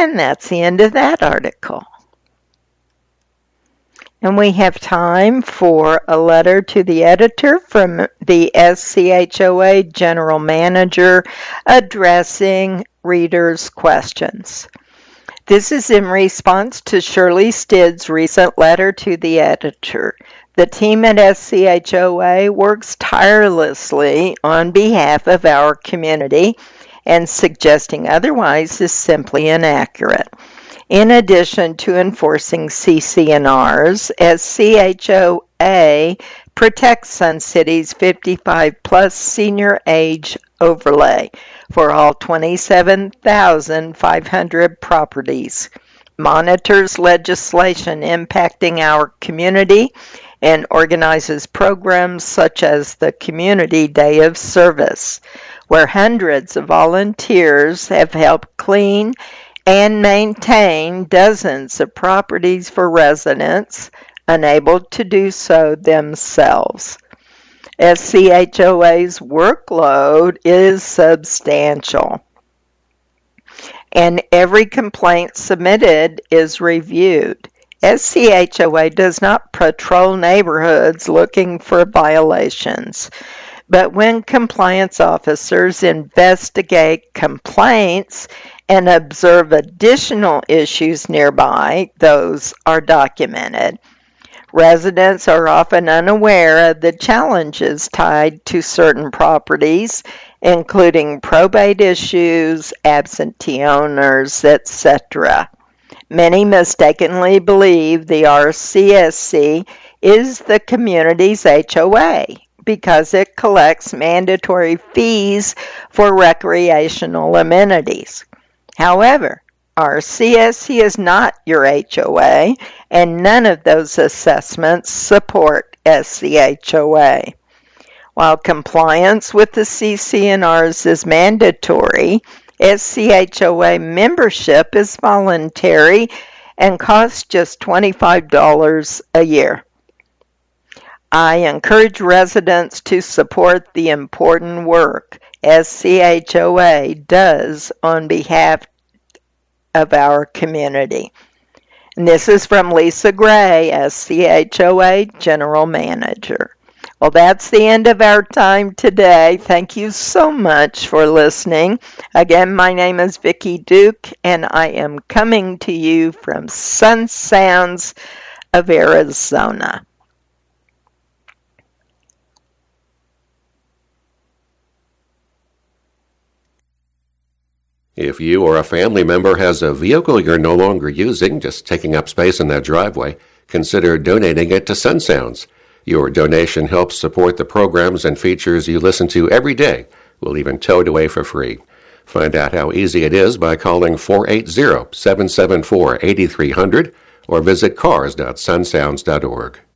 And that's the end of that article. And we have time for a letter to the editor from the SCHOA General Manager addressing readers' questions. This is in response to Shirley Stidd's recent letter to the editor. The team at SCHOA works tirelessly on behalf of our community, and suggesting otherwise is simply inaccurate. In addition to enforcing CC&Rs, SCHOA protects Sun City's 55-plus senior age overlay for all 27,500 properties, monitors legislation impacting our community, and organizes programs such as the Community Day of Service, where hundreds of volunteers have helped clean and maintain dozens of properties for residents unable to do so themselves. SCHOA's workload is substantial, and every complaint submitted is reviewed. SCHOA does not patrol neighborhoods looking for violations, but when compliance officers investigate complaints and observe additional issues nearby, those are documented. Residents are often unaware of the challenges tied to certain properties, including probate issues, absentee owners, etc. Many mistakenly believe the RCSC is the community's HOA because it collects mandatory fees for recreational amenities. However, RCSC is not your HOA, and none of those assessments support SCHOA. While compliance with the CC&Rs is mandatory, SCHOA membership is voluntary and costs just $25 a year. I encourage residents to support the important work SCHOA does on behalf of our community. And this is from Lisa Gray, SCHOA General Manager. Well, that's the end of our time today. Thank you so much for listening. Again, my name is Vicki Duke, and I am coming to you from Sun Sounds of Arizona. If you or a family member has a vehicle you're no longer using, just taking up space in that driveway, consider donating it to Sun Sounds. Your donation helps support the programs and features you listen to every day. We'll even tow it away for free. Find out how easy it is by calling 480-774-8300 or visit cars.sunsounds.org.